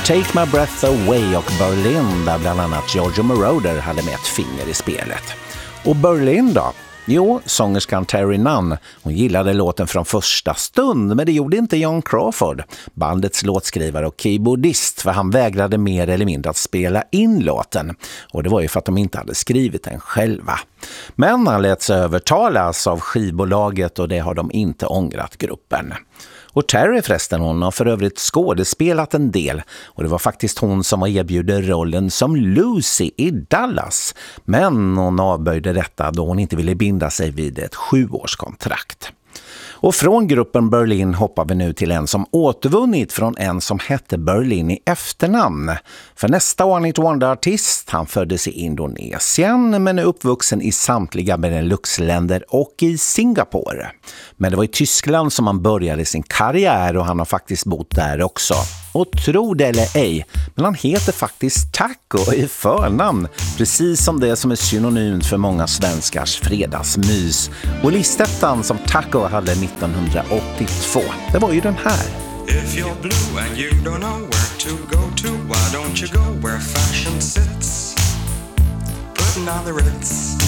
Take My Breath Away och Berlin, där bland annat Giorgio Moroder hade med ett finger i spelet. Och Berlin då? Jo, sångerskan Terry Nunn, hon gillade låten från första stund, men det gjorde inte John Crawford, bandets låtskrivare och keyboardist, för han vägrade mer eller mindre att spela in låten. Och det var ju för att de inte hade skrivit den själva. Men han lät sig övertalas av skivbolaget och det har de inte ångrat, gruppen. Och Terry förresten, hon har för övrigt skådespelat en del, och det var faktiskt hon som var erbjuden rollen som Lucy i Dallas. Men hon avböjde detta då hon inte ville binda sig vid ett 7-årskontrakt. Och från gruppen Berlin hoppar vi nu till en som återvunnit från en som hette Berlin i efternamn. För nästa One Hit Wonder-artist, han föddes i Indonesien men är uppvuxen i samtliga Benelux-länder och i Singapore. Men det var i Tyskland som han började sin karriär och han har faktiskt bott där också. Och tro det eller ej, men han heter faktiskt Taco i förnamn, precis som det som är synonymt för många svenskars fredagsmys. Och listettan som Taco hade 1982, det var ju den här. If you're blue and you don't know where to go to, why don't you go where fashion sits, putting on the Ritz.